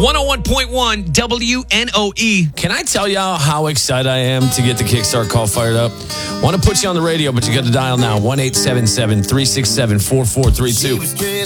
101.1 WNOE. Can I tell y'all how excited I am to get the Kickstart call fired up? Want to put you on the radio, but you got to dial now, 1-877-367-4432.